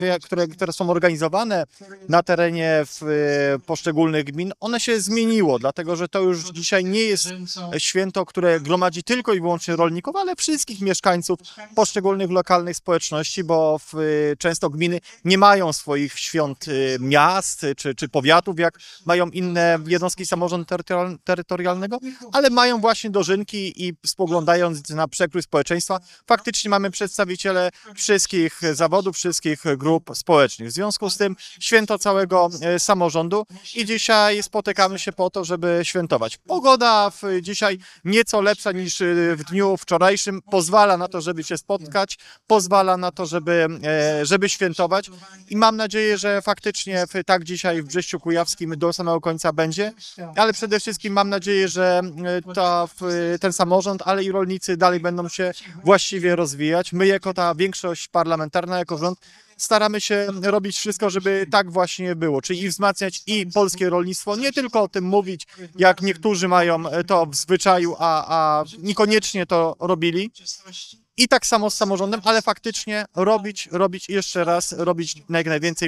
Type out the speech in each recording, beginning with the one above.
które są organizowane na terenie poszczególnych gmin, one się zmieniło, dlatego że to już dzisiaj nie jest święto, które gromadzi tylko i wyłącznie rolników, ale wszystkich mieszkańców poszczególnych lokalnych społeczności, bo często gminy nie mają swoich świąt miast czy powiatów, jak mają inne jednostki samorządu terytorialnego, ale mają właśnie dożynki i spoglądając na przekrój społeczeństwa, faktycznie mamy przedstawiciele wszystkich zawodów, wszystkich grup społecznych. W związku z tym święto całego samorządu i dzisiaj spotykamy się po to, żeby świętować. Pogoda dzisiaj nieco lepsza niż w dniu wczorajszym pozwala na to, żeby się spotkać, pozwala na to, żeby świętować i mam nadzieję, że faktycznie tak dzisiaj w Brześciu Kujawskim do samego końca będzie, ale przede wszystkim mam nadzieję, że ten samorząd, ale i rolnicy dalej będą się właściwie rozwijać. My jako ta większość parlamentarna, jako rząd staramy się robić wszystko, żeby tak właśnie było, czyli wzmacniać i polskie rolnictwo, nie tylko o tym mówić, jak niektórzy mają to w zwyczaju, a niekoniecznie to robili. I tak samo z samorządem, ale faktycznie robić jeszcze raz, robić najwięcej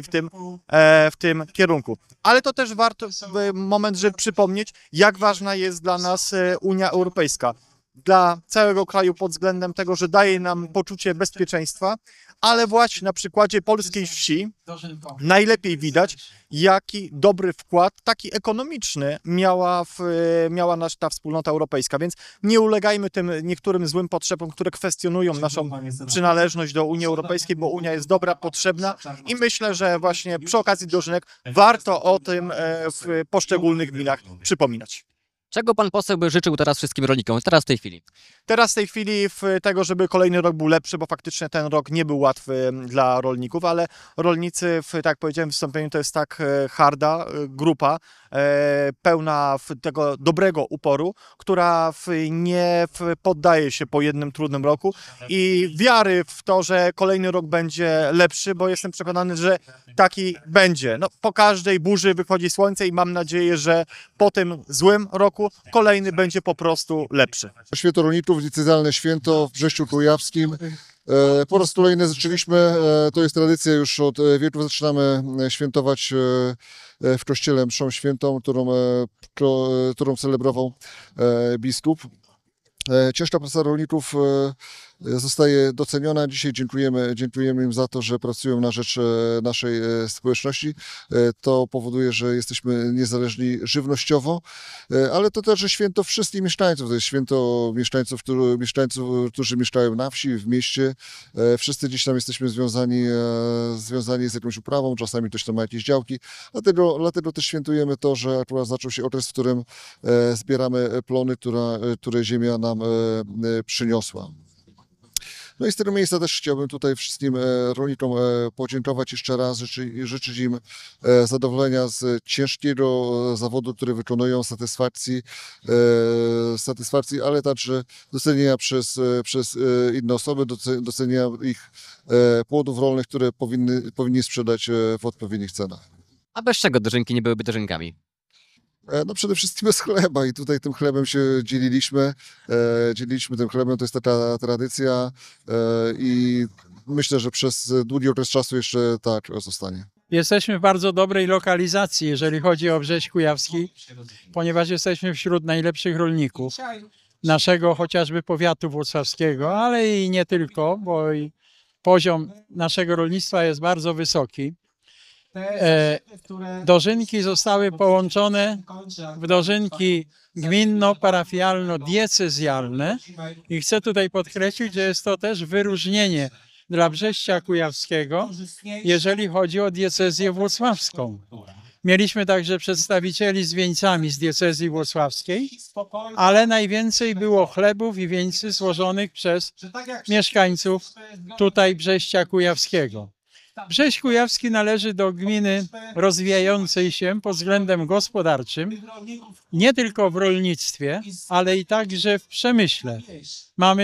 w tym kierunku. Ale to też warto moment, żeby przypomnieć, jak ważna jest dla nas Unia Europejska. Dla całego kraju pod względem tego, że daje nam poczucie bezpieczeństwa, ale właśnie na przykładzie polskiej wsi najlepiej widać, jaki dobry wkład, taki ekonomiczny miała ta wspólnota europejska, więc nie ulegajmy tym niektórym złym potrzebom, które kwestionują naszą przynależność do Unii Europejskiej, bo Unia jest dobra, potrzebna i myślę, że właśnie przy okazji dożynek warto o tym w poszczególnych gminach przypominać. Czego pan poseł by życzył teraz wszystkim rolnikom, teraz w tej chwili? Teraz w tej chwili tego, żeby kolejny rok był lepszy, bo faktycznie ten rok nie był łatwy dla rolników, ale rolnicy, tak jak powiedziałem w wystąpieniu, to jest tak harda grupa, pełna tego dobrego uporu, która nie poddaje się po jednym trudnym roku i wiary w to, że kolejny rok będzie lepszy, bo jestem przekonany, że taki będzie. No, po każdej burzy wychodzi słońce i mam nadzieję, że po tym złym roku kolejny będzie po prostu lepszy. Święto rolników, licencjalne święto w Brześciu Kujawskim. Po raz kolejny zaczęliśmy, to jest tradycja, już od wieków zaczynamy świętować w kościele mszą świętą, którą celebrował biskup. Ciężka praca rolników zostaje doceniona. Dzisiaj dziękujemy im za to, że pracują na rzecz naszej społeczności. To powoduje, że jesteśmy niezależni żywnościowo, ale to też święto wszystkich mieszkańców. To jest święto mieszkańców, którzy mieszkają na wsi, w mieście. Wszyscy gdzieś tam jesteśmy związani z jakąś uprawą, czasami ktoś tam ma jakieś działki. Dlatego też świętujemy to, że akurat zaczął się okres, w którym zbieramy plony, które ziemia nam przyniosła. No i z tego miejsca też chciałbym tutaj wszystkim rolnikom podziękować jeszcze raz, życzyć im zadowolenia z ciężkiego zawodu, który wykonują, satysfakcji, ale także docenienia przez inne osoby, docenienia ich płodów rolnych, które powinni sprzedać w odpowiednich cenach. A bez czego dożynki nie byłyby dożynkami? No przede wszystkim bez chleba i tutaj tym chlebem się dzieliliśmy tym chlebem, to jest taka tradycja i myślę, że przez długi okres czasu jeszcze tak zostanie. Jesteśmy w bardzo dobrej lokalizacji, jeżeli chodzi o Brześć Kujawski, ponieważ jesteśmy wśród najlepszych rolników naszego chociażby powiatu włocławskiego, ale i nie tylko, bo i poziom naszego rolnictwa jest bardzo wysoki. Dożynki zostały połączone w dożynki gminno-parafialno-diecezjalne i chcę tutaj podkreślić, że jest to też wyróżnienie dla Brześcia Kujawskiego, jeżeli chodzi o diecezję włocławską. Mieliśmy także przedstawicieli z wieńcami z diecezji włocławskiej, ale najwięcej było chlebów i wieńcy złożonych przez mieszkańców tutaj Brześcia Kujawskiego. Brześć Kujawski należy do gminy rozwijającej się pod względem gospodarczym, nie tylko w rolnictwie, ale i także w przemyśle. Mamy